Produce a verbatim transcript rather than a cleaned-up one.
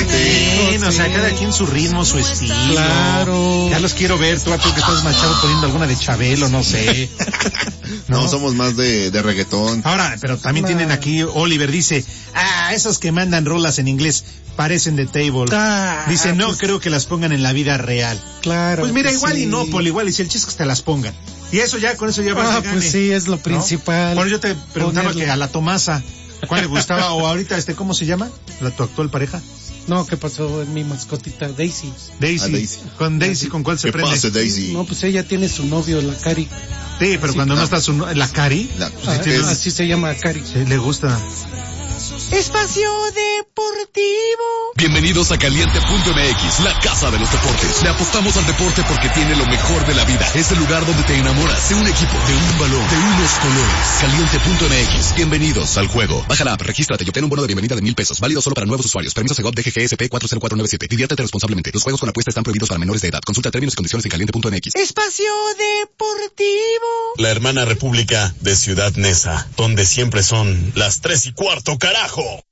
Exactamente. Sí, o sea, cada quien su ritmo, su estilo. Claro. Ya los quiero ver, tú, tú que estás machado poniendo alguna de Chabelo, no sé. No, no somos más de, de reggaetón. Ahora, pero también no. Tienen aquí, Oliver dice, ah, esos que mandan rolas en inglés parecen de Table. Ah, dice, no pues, creo que las pongan en la vida real. Claro. Pues mira, igual sí. y no, Paul, igual y si el chiste es que te las pongan. Y eso ya, con eso ya vas ah, a ganar. Pues sí, es lo principal. ¿No? Por yo te preguntaba Ponerlo. Que a la Tomasa, ¿cuál le gustaba? O ahorita, este, ¿cómo se llama? ¿La tu actual pareja? No, ¿qué pasó? Es mi mascotita, Daisy. Daisy. Ah, Daisy. Con Daisy, ¿con cuál se ¿Qué prende? pasa, Daisy? No, pues ella tiene su novio, la Cari. Sí, pero sí, cuando no, no está su la Cari. La, ah, sí, es, así se llama Cari. Sí, le gusta. Espacio Deportivo. Bienvenidos a Caliente punto M X, la casa de los deportes. Le apostamos al deporte porque tiene lo mejor de la vida. Es el lugar donde te enamoras de un equipo, de un balón, de unos colores. Caliente punto M X. Bienvenidos al juego. Baja la app, regístrate y obtén un bono de bienvenida de mil pesos. Válido solo para nuevos usuarios. Permiso Segov D G G S P cuatro cero cuatro nueve siete. Diviértete responsablemente. Los juegos con apuesta están prohibidos para menores de edad. Consulta términos y condiciones en Caliente punto M X. Espacio Deportivo. La hermana república de Ciudad Neza, donde siempre son las tres y cuarto, carajo.